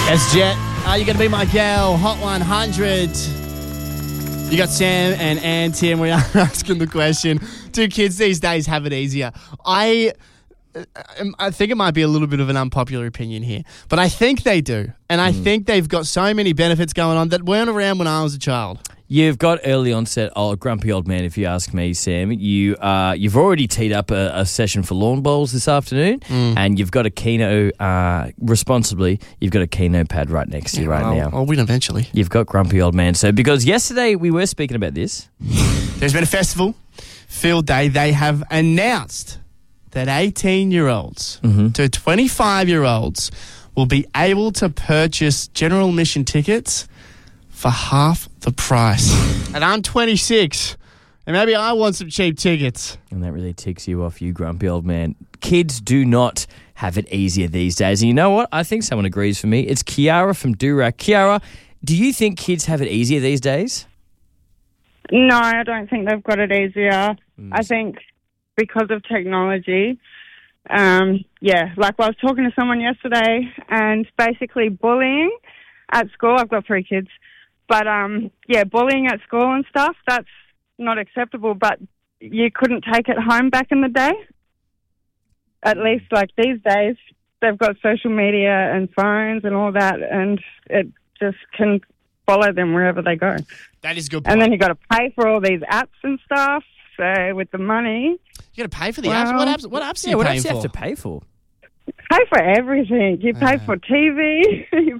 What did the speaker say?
It's Jet. Are you going to be my gal? Hot 100. You got Sam and Ant here, and we are asking the question, do kids these days have it easier? I think it might be a little bit of an unpopular opinion here, but I think they do. And I think they've got so many benefits going on that weren't around when I was a child. You've got early onset, grumpy old man, if you ask me, Sam. You've already teed up a session for lawn bowls this afternoon, and you've got a Keno, responsibly, you've got a Keno pad right next to you now. I'll win eventually. You've got grumpy old man. So, because yesterday we were speaking about this. There's been a festival, Field Day. They have announced that 18-year-olds to 25-year-olds will be able to purchase general admission tickets for half the price. And I'm 26, and maybe I want some cheap tickets. And that really ticks you off, you grumpy old man. Kids do not have it easier these days. And you know what? I think someone agrees for me. It's Kiara from Durack. Kiara, do you think kids have it easier these days? No, I don't think they've got it easier. I think because of technology, like I was talking to someone yesterday, and basically bullying at school, I've got 3 kids, but bullying at school and stuff, that's not acceptable, but you couldn't take it home back in the day. At least like these days, they've got social media and phones and all that, and it just can follow them wherever they go. That is a good point. And then you got to pay for all these apps and stuff. So with the money, you got to pay for the apps. What apps are you paying for? What apps do you have to pay for? Pay for everything. You pay for TV, you